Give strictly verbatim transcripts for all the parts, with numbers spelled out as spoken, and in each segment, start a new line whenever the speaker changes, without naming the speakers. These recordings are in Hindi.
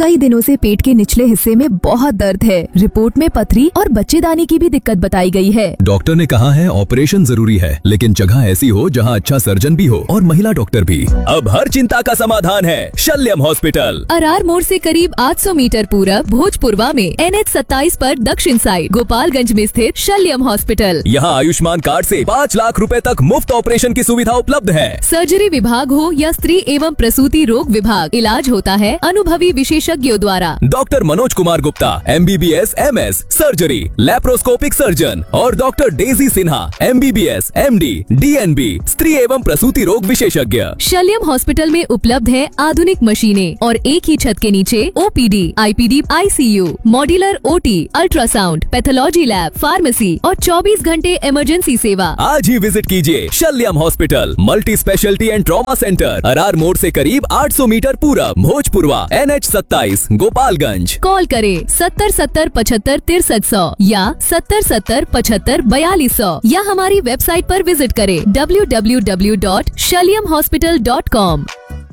कई दिनों से पेट के निचले हिस्से में बहुत दर्द है। रिपोर्ट में पथरी और बच्चेदानी की भी दिक्कत बताई गई है।
डॉक्टर ने कहा है ऑपरेशन जरूरी है, लेकिन जगह ऐसी हो जहां अच्छा सर्जन भी हो और महिला डॉक्टर भी। अब हर चिंता का समाधान है शल्यम हॉस्पिटल।
अरार मोड़ से करीब आठ सौ मीटर पूरब भोजपुरवा में एन एच सत्ताईस पर दक्षिण साइड गोपालगंज में स्थित शल्यम हॉस्पिटल।
यहाँ आयुष्मान कार्ड से पाँच लाख रुपए तक मुफ्त ऑपरेशन की सुविधा उपलब्ध है।
सर्जरी विभाग हो या स्त्री एवं प्रसूति रोग विभाग, इलाज होता है अनुभवी विशेषज्ञों द्वारा।
Doctor Manoj Kumar Gupta M B B S M S surgery laparoscopic surgeon और doctor Daisy Sinha M B B S M D D N B स्त्री एवं प्रसूति रोग विशेषज्ञ।
शल्यम हॉस्पिटल में उपलब्ध है आधुनिक मशीनें और एक ही छत के नीचे O P D, I P D, I C you, modular O T, ultrasound, pathology lab, pharmacy और चौबीस घंटे इमरजेंसी सेवा।
आज ही विजिट कीजिए शल्यम hospital, multi speciality and trauma centre, Arar मोड़ से करीब आठ सौ मीटर पूरब, भोजपुरवा, एन एच सत्ताईस, गोपालगंज।
कॉल करें सत्तर सत्तर पचहत्तर तिरसठ सौ या सत्तर सत्तर पचहत्तर बयालीस सौ या हमारी वेबसाइट पर विजिट करें W W W dot शल्यम hospital dot com.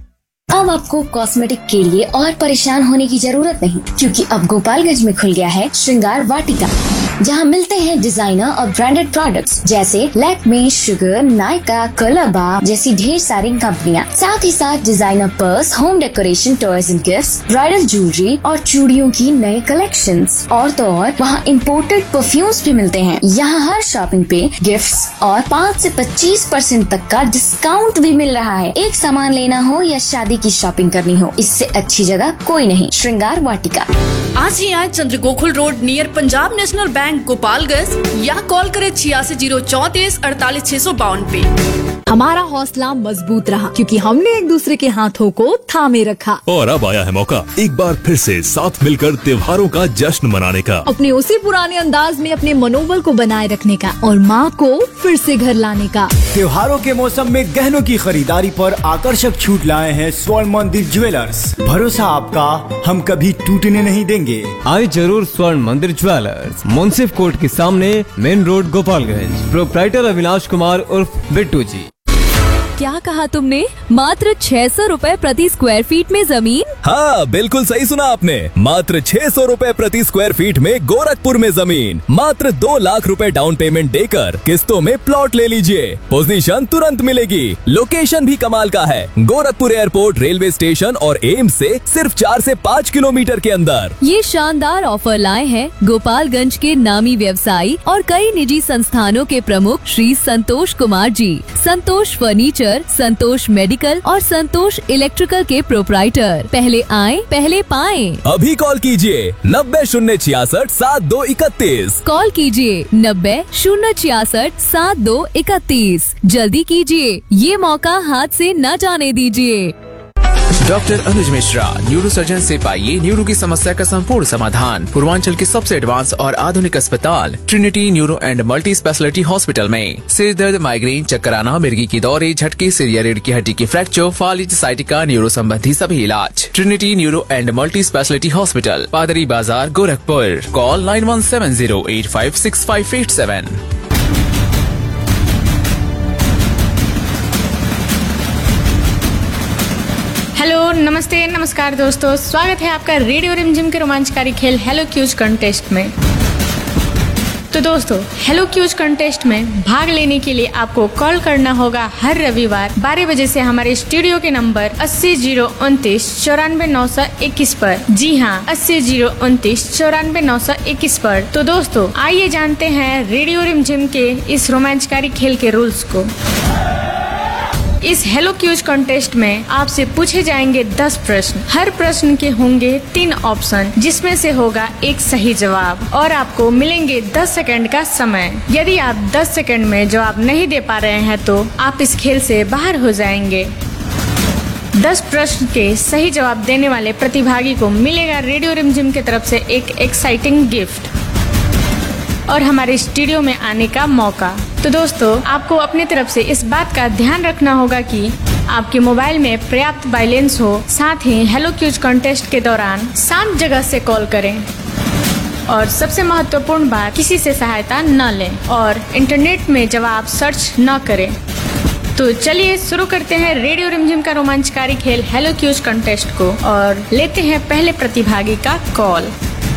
अब आपको कॉस्मेटिक के लिए और परेशान होने की जरूरत नहीं, क्योंकि अब गोपालगंज में खुल गया है श्रृंगार वाटिका, जहां मिलते हैं डिजाइनर और ब्रांडेड प्रोडक्ट्स जैसे लैक्मे, शुगर, नायका, कलरबा जैसी ढेर सारी कंपनियां। साथ ही साथ designer purse, home decoration, toys and gifts, bridal jewellery और चूड़ियों की नए कलेक्शंस। और तो और वहाँ इम्पोर्टेड परफ्यूम्स भी मिलते हैं। यहाँ हर शॉपिंग पे गिफ्ट्स और पाँच से पच्चीस परसेंट तक का डिस्काउंट भी मिल रहा है। एक सामान लेना हो या शादी की शॉपिंग करनी हो, इससे अच्छी जगह कोई नहीं। श्रृंगार वाटिका।
आज ही आए चंद्र Gokul road near Punjab national bank Gopalganj या कॉल करें छियासी जीरो चौतीस अड़तालीस छह सौ बावन पे।
हमारा हौसला मजबूत रहा क्योंकि हमने एक दूसरे के हाथों को थामे रखा।
और अब आया है मौका एक बार फिर से साथ मिलकर त्योहारों का जश्न मनाने का,
अपने उसी पुराने अंदाज में अपने मनोबल को बनाए रखने का और माँ को फिर से घर लाने का।
त्योहारों के मौसम में गहनों की खरीदारी पर आकर्षक छूट लाए हैं स्वर्ण मंदिर ज्वेलर्स। भरोसा आपका, हम कभी टूटने नहीं देंगे।
आए जरूर स्वर्ण मंदिर ज्वेलर्स, मुंसिफ कोर्ट के सामने, main road, Gopalganj. Proprietor Avinash Kumar उर्फ बिट्टू जी।
क्या कहा तुमने? मात्र छह सौ रूपए प्रति स्क्वायर फीट में जमीन?
हाँ, बिल्कुल सही सुना आपने। मात्र छह सौ रूपए प्रति स्क्वायर फीट में गोरखपुर में जमीन। मात्र दो लाख रुपए डाउन पेमेंट देकर किस्तों में प्लॉट ले लीजिए। पोजीशन तुरंत मिलेगी। लोकेशन भी कमाल का है। गोरखपुर एयरपोर्ट, रेलवे स्टेशन और एम्स से सिर्फ चार से पाँच किलोमीटर के अंदर।
ये शानदार ऑफर लाए हैं गोपालगंज के नामी व्यवसायी और कई निजी संस्थानों के प्रमुख श्री संतोष कुमार जी। संतोष फर्नीचर, संतोष मेडिकल और संतोष इलेक्ट्रिकल के प्रोप्राइटर। पहले आएं, पहले पाएं।
अभी कॉल कीजिए नब्बे शून्य छियासठ सात दो इकतीस।
कॉल कीजिए नब्बे शून्य छियासठ सात दो इकतीस। जल्दी कीजिए, ये मौका हाथ से न जाने दीजिए।
डॉक्टर अनुज मिश्रा, न्यूरो सर्जन से पाइए न्यूरो की समस्या का संपूर्ण समाधान। पूर्वांचल के सबसे एडवांस और आधुनिक अस्पताल Trinity neuro and multi speciality hospital में सिर दर्द, माइग्रेन, चक्कर आना, मिर्गी की दौरे, झटके, सिर या रीढ़ की हड्डी की फ्रैक्चर, फालिज, साइटिका, न्यूरो संबंधी सभी इलाज। Trinity neuro and multi speciality hospital, पादरी बाजार, Gorakhpur. Call nine one seven zero eight five six five eight seven.
Hello, नमस्ते, नमस्कार दोस्तों, स्वागत है आपका रेडियो रिमझिम के रोमांचकारी खेल हेलो क्यूज कंटेस्ट में। तो दोस्तों, हेलो क्यूज कंटेस्ट में भाग लेने के लिए आपको कॉल करना होगा हर रविवार बारह बजे से हमारे स्टूडियो के नंबर अस्सी जीरो उनतीस चौरानवे नौ सौ इक्कीस पर। जी हाँ, अस्सी जीरो उनतीस चौरानवे नौ सौ इक्कीस पर। तो दोस्तों, आइए जानते हैं रेडियो रिमझिम के इस रोमांचकारी खेल के रूल्स को। इस हेलो क्यूज कंटेस्ट में आपसे पूछे जाएंगे दस प्रश्न। हर प्रश्न के होंगे तीन ऑप्शन, जिसमें से होगा एक सही जवाब और आपको मिलेंगे दस सेकंड का समय। यदि आप दस सेकंड में जवाब नहीं दे पा रहे हैं तो आप इस खेल से बाहर हो जाएंगे। दस प्रश्न के सही जवाब देने वाले प्रतिभागी को मिलेगा रेडियो रिमझिम की तरफ से एक एक्साइटिंग गिफ्ट और हमारे स्टूडियो में आने का मौका। तो दोस्तों, आपको अपनी तरफ से इस बात का ध्यान रखना होगा कि आपके मोबाइल में पर्याप्त बैलेंस हो। साथ ही हेलो क्यूज कंटेस्ट के दौरान शांत जगह से कॉल करें और सबसे महत्वपूर्ण बात, किसी से सहायता न लें और इंटरनेट में जवाब सर्च न करें। तो चलिए शुरू करते हैं रेडियो रिमझिम का रोमांचकारी खेल हेलो क्यूज कंटेस्ट को और लेते हैं पहले प्रतिभागी का कॉल।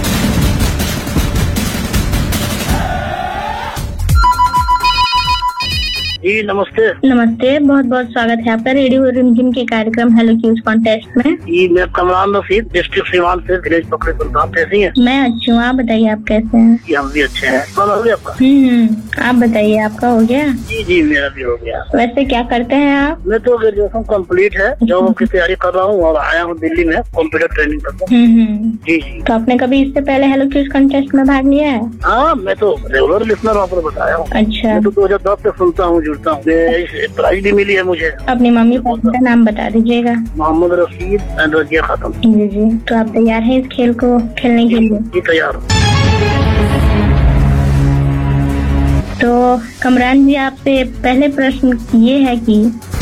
जी नमस्ते।
नमस्ते, बहुत बहुत स्वागत है आपका रेडियो रिमझिम के कार्यक्रम हेलो क्यूज कॉन्टेस्ट में।
जी मैं कमरान रशीद, डिस्ट्रिक्ट सीवान से, विलेज पकड़े सुल्तान। कैसी हैं?
मैं अच्छी हूँ, आप बताइए आप कैसे हैं?
जी हम भी अच्छे हैं। कौन हो गया आपका?
हम्म आप बताइए आपका हो गया?
जी जी मेरा भी हो गया।
वैसे क्या करते हैं आप?
मैं तो ग्रेजुएशन कंप्लीट है, जॉब की तैयारी कर रहा हूँ और आया हूँ दिल्ली में कंप्यूटर ट्रेनिंग करता हूँ। जी जी।
तो आपने कभी इससे पहले हेलो क्यूज कॉन्टेस्ट में भाग लिया है?
हाँ मैं तो रेगुलर लिसनर वहाँ पर बताया हूँ।
अच्छा।
मैं तो दो हजार दस से सुनता हूँ, जुड़ता हूँ। प्राइज भी मिली है मुझे।
अपनी मम्मी पापा का नाम बता दीजिएगा।
मोहम्मद रशीद एंड रजिया खातून।
जी जी। तो आप तैयार हैं इस खेल को खेलने के लिए?
जी तैयार।
तो कमरान जी आपसे पहले प्रश्न ये है कि